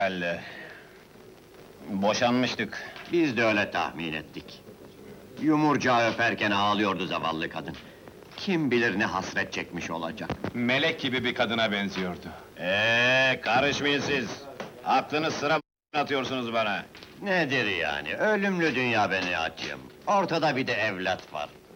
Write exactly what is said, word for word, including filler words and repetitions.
Herhalde. Boşanmıştık. Biz de öyle tahmin ettik. Yumurcağı öperken ağlıyordu zavallı kadın. Kim bilir ne hasret çekmiş olacak. Melek gibi bir kadına benziyordu. Ee, karışmayın siz! Aklınız sıra atıyorsunuz bana! Nedir yani, ölümlü dünya beni açım. Ortada bir de evlat var.